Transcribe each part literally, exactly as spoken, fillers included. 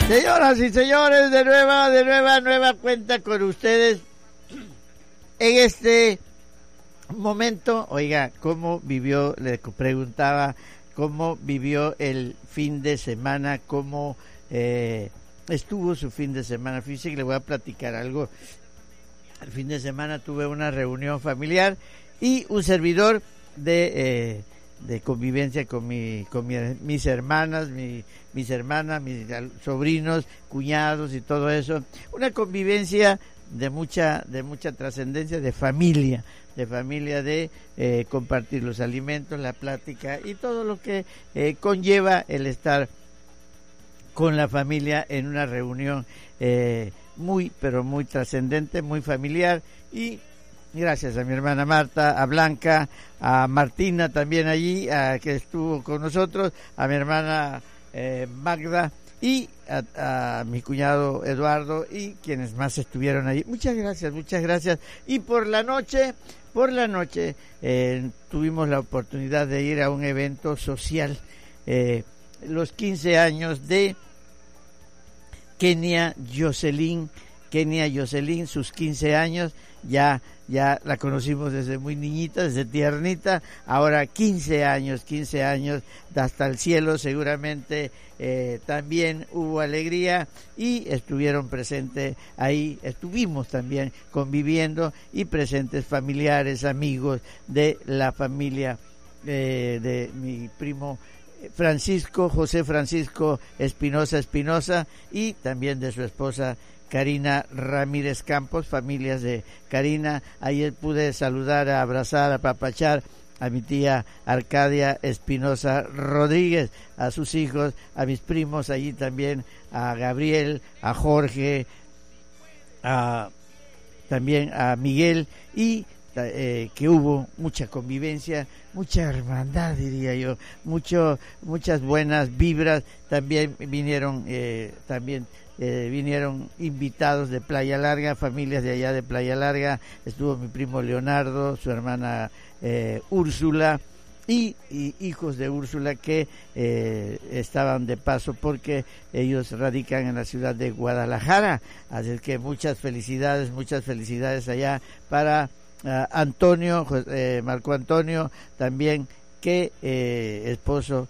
Señoras y señores, de nueva, de nueva, nueva cuenta con ustedes en este momento. Oiga, ¿cómo vivió? Le preguntaba cómo vivió el fin de semana, cómo eh, estuvo su fin de semana. Fíjese que le voy a platicar algo. El fin de semana tuve una reunión familiar y un servidor de eh, de convivencia con mi con mi, mis hermanas, mi, mis hermanas, mis sobrinos, cuñados y todo eso. Una convivencia de mucha de mucha trascendencia, de familia, de familia, de eh, compartir los alimentos, la plática y todo lo que eh, conlleva el estar con la familia en una reunión eh, muy, pero muy trascendente, muy familiar. Y gracias a mi hermana Marta, a Blanca, a Martina también allí, a, que estuvo con nosotros, a mi hermana eh, Magda y a, a mi cuñado Eduardo y quienes más estuvieron allí. Muchas gracias, muchas gracias. Y por la noche, por la noche eh, tuvimos la oportunidad de ir a un evento social, eh, los quince años de Kenia Jocelyn, Kenia Jocelyn, sus quince años, ya ya la conocimos desde muy niñita, desde tiernita, ahora quince años, quince años, hasta el cielo seguramente eh, también hubo alegría y estuvieron presentes ahí, estuvimos también conviviendo y presentes familiares, amigos de la familia eh, de mi primo Francisco, José Francisco Espinosa Espinosa y también de su esposa Karina Ramírez Campos, familias de Karina. Ayer pude saludar, abrazar, apapachar a mi tía Arcadia Espinosa Rodríguez, a sus hijos, a mis primos allí también, a Gabriel, a Jorge, a, también a Miguel y Eh, que hubo mucha convivencia, mucha hermandad, diría yo, mucho, muchas buenas vibras. También vinieron, eh, también eh, vinieron invitados de Playa Larga, familias de allá de Playa Larga. Estuvo mi primo Leonardo, su hermana eh, Úrsula y, y hijos de Úrsula que eh, estaban de paso porque ellos radican en la ciudad de Guadalajara. Así que muchas felicidades, muchas felicidades allá para Uh, Antonio, eh, Marco Antonio, también que eh, esposo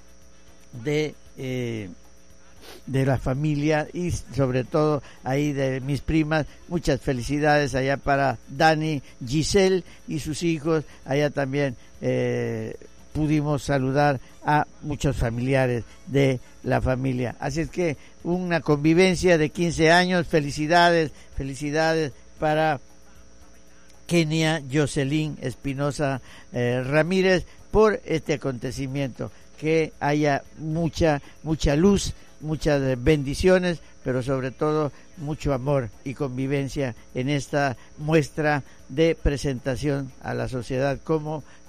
de eh, de la familia y sobre todo ahí de mis primas. Muchas felicidades allá para Dani, Giselle y sus hijos. Allá también eh, pudimos saludar a muchos familiares de la familia. Así es que una convivencia de quince años. Felicidades, felicidades para Kenia Jocelyn Espinosa eh, Ramírez por este acontecimiento. Que haya mucha, mucha luz, muchas bendiciones, pero sobre todo mucho amor y convivencia en esta muestra de presentación a la sociedad como